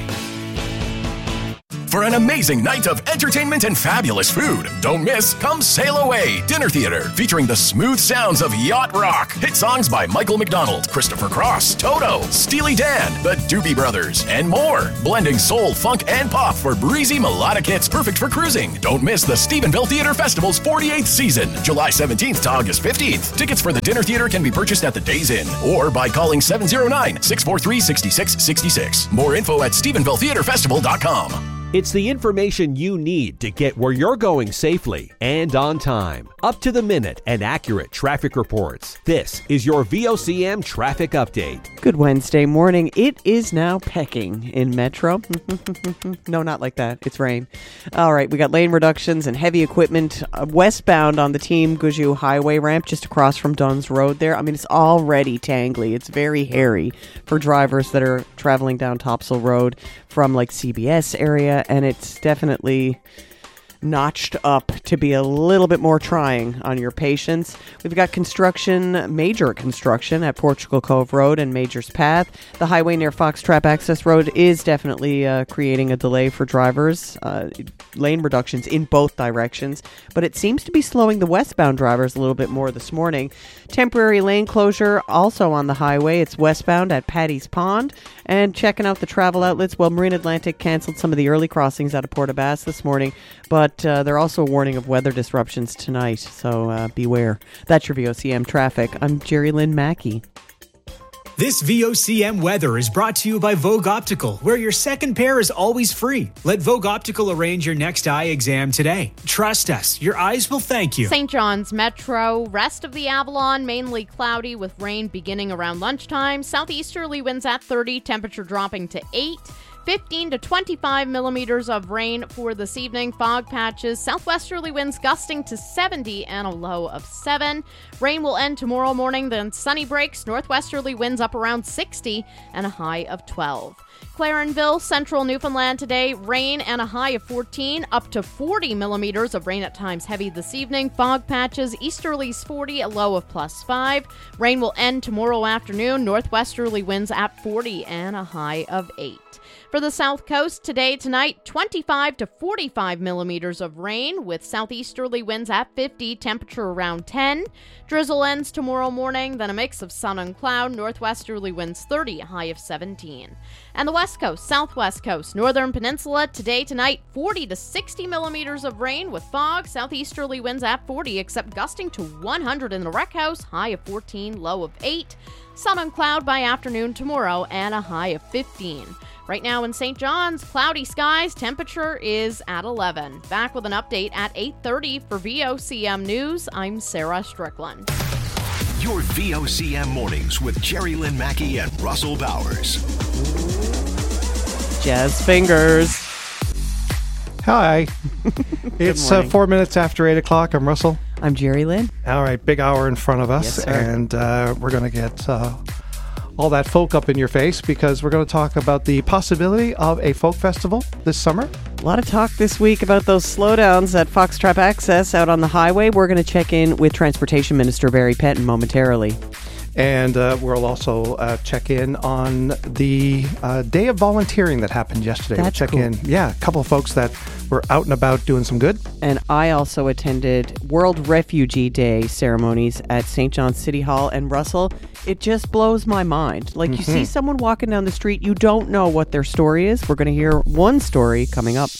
For an amazing night of entertainment and fabulous food, don't miss Come Sail Away Dinner Theater, featuring the smooth sounds of yacht rock, hit songs by Michael McDonald, Christopher Cross, Toto, Steely Dan, the Doobie Brothers, and more. Blending soul, funk, and pop for breezy melodic hits perfect for cruising. Don't miss the Stephenville Theater Festival's 48th season, July 17th to August 15th. Tickets for the dinner theater can be purchased at the Days Inn or by calling 709-643-6666. More info at StephenvilleTheaterFestival.com.
It's the information you need to get where you're going safely and on time. Up to the minute and accurate traffic reports. This is your VOCM traffic update.
Good Wednesday morning. It is now pecking in Metro. No, not like that. It's rain. All right, we got lane reductions and heavy equipment westbound on the Team Guju Highway ramp just across from Dunn's Road there. I mean, it's already tangly. It's very hairy for drivers that are traveling down Topsail Road from like CBS area, and it's definitely notched up to be a little bit more trying on your patience. We've got major construction at Portugal Cove Road and Majors Path. The highway near Foxtrap Access Road is definitely creating a delay for drivers. Lane reductions in both directions, but it seems to be slowing the westbound drivers a little bit more this morning. Temporary lane closure also on the highway. It's westbound at Paddy's Pond. And checking out the travel outlets, well, Marine Atlantic canceled some of the early crossings out of Port aux Basques this morning, but they're also warning of weather disruptions tonight, so beware. That's your VOCM traffic. I'm Jerry Lynn Mackey.
This VOCM weather is brought to you by Vogue Optical, where your second pair is always free. Let Vogue Optical arrange your next eye exam today. Trust us, your eyes will thank you.
St. John's Metro, rest of the Avalon, mainly cloudy with rain beginning around lunchtime. Southeasterly winds at 30, temperature dropping to 8. 15 to 25 millimeters of rain for this evening. Fog patches, southwesterly winds gusting to 70 and a low of 7. Rain will end tomorrow morning, then sunny breaks. Northwesterly winds up around 60 and a high of 12. Clarenville, central Newfoundland today, rain and a high of 14, up to 40 millimeters of rain at times heavy this evening. Fog patches, easterlies 40, a low of +5. Rain will end tomorrow afternoon. Northwesterly winds at 40 and a high of 8. For the South Coast, today, tonight, 25 to 45 millimeters of rain with southeasterly winds at 50, temperature around 10. Drizzle ends tomorrow morning, then a mix of sun and cloud, northwesterly winds 30, a high of 17. And the West Coast, Southwest Coast, Northern Peninsula, today, tonight, 40 to 60 millimeters of rain with fog, southeasterly winds at 40, except gusting to 100 in the Wreck House, high of 14, low of 8. Sun and cloud by afternoon tomorrow, and a high of 15. Right now in St. John's, cloudy skies, temperature is at 11. Back with an update at 8:30 for VOCM News. I'm Sarah Strickland.
Your VOCM mornings with Jerry Lynn Mackey and Russell Bowers.
Jazz fingers.
Hi. It's 4 minutes after 8 o'clock. I'm Russell.
I'm Jerry Lynn.
All right, big hour in front of us.
Yes, sir.
And we're going to get all that folk up in your face because we're going to talk about the possibility of a folk festival this summer.
A lot of talk this week about those slowdowns at Foxtrap Access out on the highway. We're going to check in with Transportation Minister Barry Pettin momentarily.
And we'll also check in on the day of volunteering that happened yesterday.
That's
we'll check in. Yeah, a couple of folks that were out and about doing some good.
And I also attended World Refugee Day ceremonies at St. John's City Hall. And Russell, it just blows my mind. Like, you see someone walking down the street, you don't know what their story is. We're going to hear one story coming up.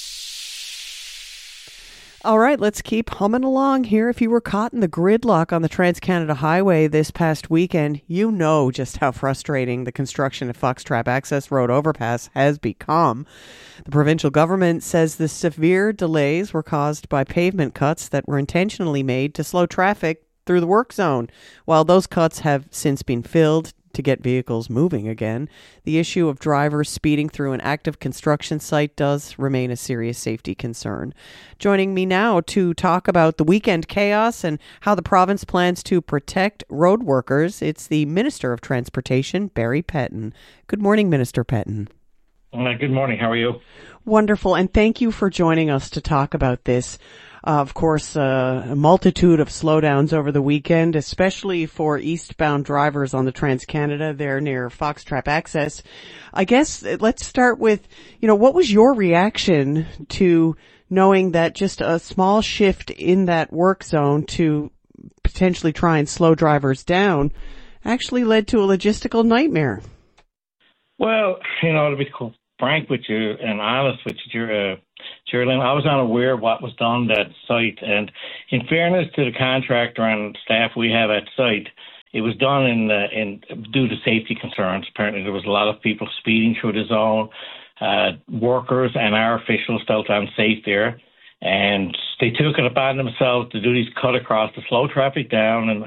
All right, let's keep humming along here. If you were caught in the gridlock on the Trans-Canada Highway this past weekend, you know just how frustrating the construction of Foxtrap Access Road overpass has become. The provincial government says the severe delays were caused by pavement cuts that were intentionally made to slow traffic through the work zone. While those cuts have since been filled, to get vehicles moving again. The issue of drivers speeding through an active construction site does remain a serious safety concern. Joining me now to talk about the weekend chaos and how the province plans to protect road workers, it's the Minister of Transportation, Barry Pettin. Good morning, Minister Pettin.
Good morning. How are you?
Wonderful, and thank you for joining us to talk about this. Of course, a multitude of slowdowns over the weekend, especially for eastbound drivers on the Trans-Canada there near Foxtrap Access. I guess let's start with, what was your reaction to knowing that just a small shift in that work zone to potentially try and slow drivers down actually led to a logistical nightmare?
Well, to be frank with you and honest with you, Geraldine, I was unaware of what was done at site, and in fairness to the contractor and staff we have at site, it was done due to safety concerns. Apparently there was a lot of people speeding through the zone. Workers and our officials felt unsafe there, and they took it upon themselves to do these cut across to slow traffic down. And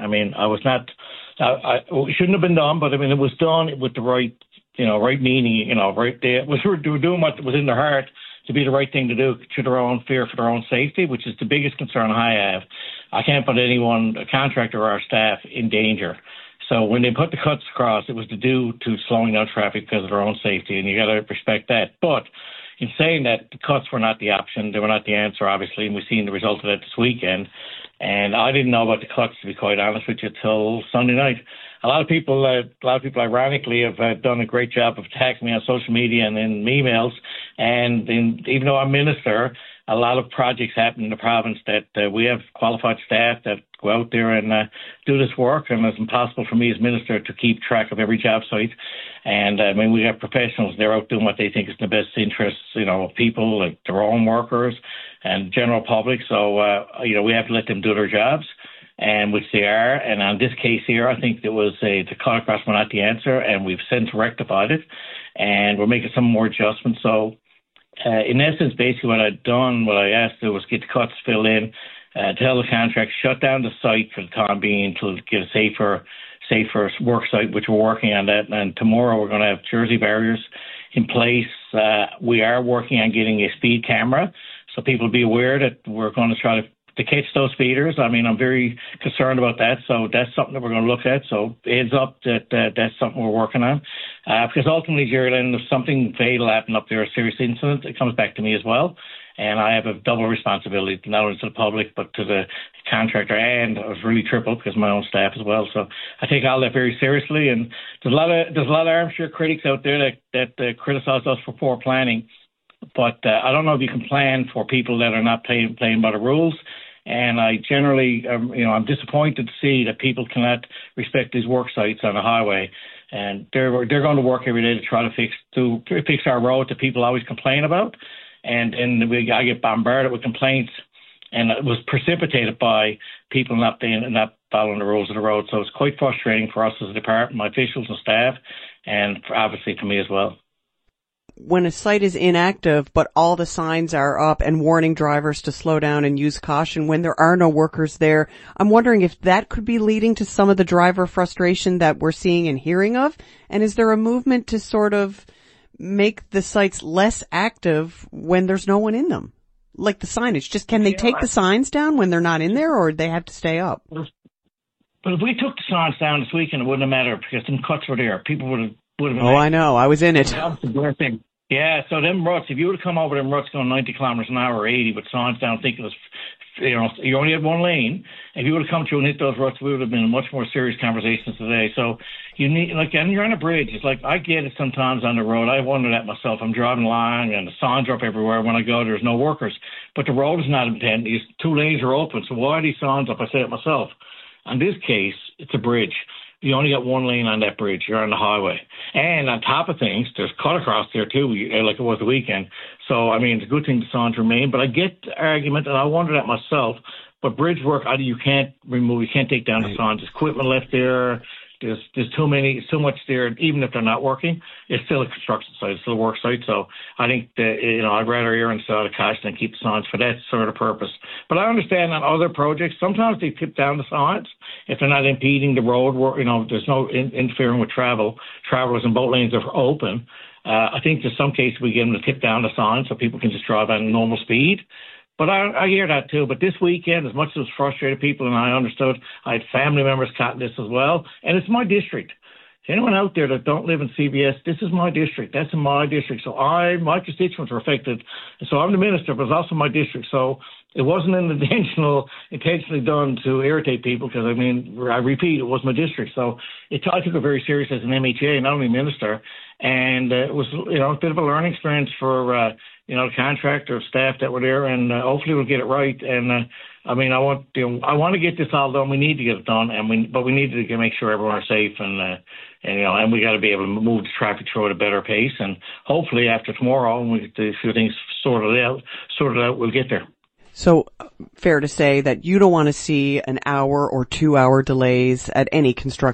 it shouldn't have been done, but it was done with the right meaning, they were doing what was in their heart to be the right thing to do to their own fear for their own safety, which is the biggest concern I have. I can't put anyone, a contractor or our staff, in danger. So when they put the cuts across, it was due to slowing down traffic because of their own safety, and you got to respect that. But in saying that, the cuts were not the option. They were not the answer, obviously, and we've seen the result of that this weekend. And I didn't know about the cuts, to be quite honest with you, till Sunday night. A lot of people, ironically, have done a great job of attacking me on social media and in emails. And even though I'm minister, a lot of projects happen in the province that we have qualified staff that go out there and do this work. And it's impossible for me as minister to keep track of every job site. And we have professionals, they're out doing what they think is in the best interests, of people, like their own workers and general public. So, we have to let them do their jobs, and which they are. And on this case here, I think there was the cut across were not the answer, and we've since rectified it, and we're making some more adjustments. So, in essence, basically what I asked to do was get the cuts filled in, tell the contract, shut down the site for the time being to get a safer work site, which we're working on that. And tomorrow we're going to have Jersey barriers in place. We are working on getting a speed camera, so people be aware that we're going to try to catch those speeders. I'm very concerned about that, so that's something that we're going to look at. So heads up that that's something we're working on. Because ultimately, Geraldine, if something fatal happened up there, a serious incident, it comes back to me as well. And I have a double responsibility, not only to the public, but to the contractor, and I was really triple because of my own staff as well. So I take all that very seriously. And there's a lot of armchair critics out there that criticize us for poor planning. But I don't know if you can plan for people that are not playing by the rules. And I generally, I'm disappointed to see that people cannot respect these work sites on the highway. And they're going to work every day to try to fix our road that people always complain about. And I get bombarded with complaints, and it was precipitated by people not following the rules of the road. So it's quite frustrating for us as a department, my officials and staff, and obviously for me as well.
When a site is inactive, but all the signs are up and warning drivers to slow down and use caution when there are no workers there, I'm wondering if that could be leading to some of the driver frustration that we're seeing and hearing of. And is there a movement to sort of make the sites less active when there's no one in them? Like the signage, just can they take the signs down when they're not in there, or they have to stay up?
But if we took the signs down this weekend, it wouldn't have mattered because them cuts were there. People would have.
Oh, I know. I was in it.
Yeah, so them ruts, if you would have come over them ruts going 90 kilometers an hour or 80 with signs down thinking it was, you only had one lane. If you would have come through and hit those ruts, we would have been in much more serious conversations today. So you need, and you're on a bridge. It's like, I get it sometimes on the road. I wonder that myself. I'm driving along and the signs are up everywhere. When I go, there's no workers. But the road is not intended. These two lanes are open. So why are these signs up? I say it myself. In this case, it's a bridge. You only got one lane on that bridge. You're on the highway. And on top of things, there's cut across there too, like it was the weekend. So, it's a good thing the signs remain. But I get the argument, and I wonder that myself. But bridge work, you can't take down the signs. There's equipment left there. there's too much there. Even if they're not working, it's still a construction site, it's still a work site. So I think that, I'd rather err on the side of caution than keep the signs for that sort of purpose. But I understand on other projects, sometimes they tip down the signs if they're not impeding the road. There's no interfering with travel. Travelers and boat lanes are open. I think in some cases we get them to tip down the sign so people can just drive at normal speed. But I hear that too. But this weekend, as much as it frustrated people, and I understood, I had family members caught this as well. And it's my district. Anyone out there that don't live in CBS, this is my district. That's in my district. So my constituents are affected. So I'm the minister, but it's also my district. So it wasn't intentionally done to irritate people because, I repeat, it was my district. So I took it very serious as an MHA, not only minister. And it was, a bit of a learning experience for, the contractor, staff that were there, and hopefully we'll get it right. And I want to get this all done. We need to get it done, but we need to make sure everyone is safe, and we got to be able to move the traffic through at a better pace. And hopefully after tomorrow, when we get a few things sorted out, we'll get there.
So fair to say that you don't want to see an hour or 2 hour delays at any construction